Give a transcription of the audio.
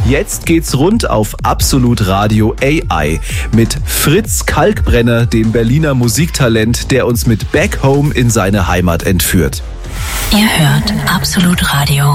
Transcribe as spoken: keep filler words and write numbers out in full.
Jetzt geht's rund auf Absolut Radio A I mit Fritz Kalkbrenner, dem Berliner Musiktalent, der uns mit Back Home in seine Heimat entführt. Ihr hört Absolut Radio.